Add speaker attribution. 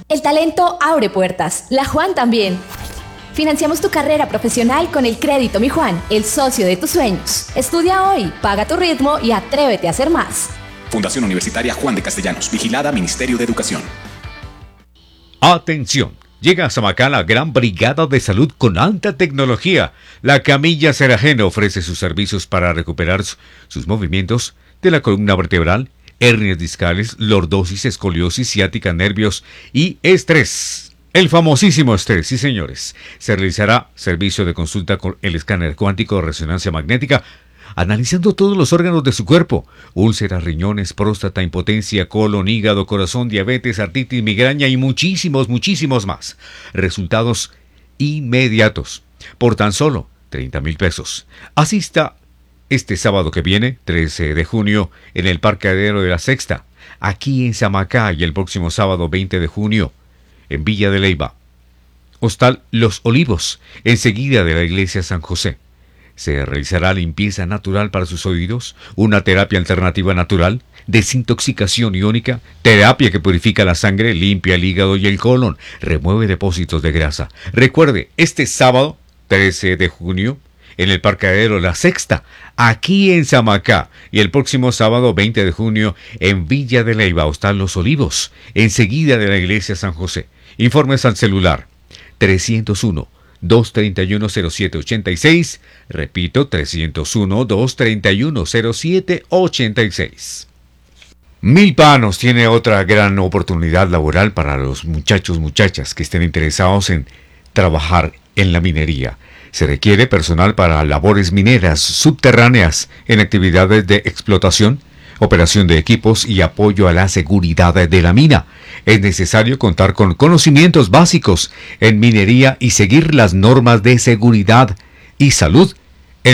Speaker 1: El talento abre puertas, la Juan también. Financiamos tu carrera profesional con el crédito Mi Juan, el socio de tus sueños. Estudia hoy, paga tu ritmo y atrévete a hacer más.
Speaker 2: Fundación Universitaria Juan de Castellanos, vigilada Ministerio de Educación.
Speaker 3: Atención, llega a Samacá la gran brigada de salud con alta tecnología. La camilla Serajeno ofrece sus servicios para recuperar sus movimientos de la columna vertebral, hernias discales, lordosis, escoliosis, ciática, nervios y estrés. El famosísimo estrés, sí señores. Se realizará servicio de consulta con el escáner cuántico de resonancia magnética, analizando todos los órganos de su cuerpo: úlceras, riñones, próstata, impotencia, colon, hígado, corazón, diabetes, artritis, migraña y muchísimos más. Resultados inmediatos, por tan solo 30,000 pesos. Asista este sábado que viene, 13 de junio, en el Parqueadero de la Sexta, aquí en Samacá, y el próximo sábado 20 de junio, en Villa de Leyva. Hostal Los Olivos, enseguida de la Iglesia San José. Se realizará limpieza natural para sus oídos, una terapia alternativa natural, desintoxicación iónica, terapia que purifica la sangre, limpia el hígado y el colon, remueve depósitos de grasa. Recuerde, este sábado, 13 de junio, en el Parqueadero La Sexta, aquí en Samacá, y el próximo sábado 20 de junio en Villa de Leyva, Hostal Los Olivos, enseguida de la Iglesia San José. Informes al celular 301-231-0786, repito, 301-231-0786. Milpanos tiene otra gran oportunidad laboral para los muchachas que estén interesados en trabajar en la minería. Se requiere personal para labores mineras subterráneas en actividades de explotación, operación de equipos y apoyo a la seguridad de la mina. Es necesario contar con conocimientos básicos en minería y seguir las normas de seguridad y salud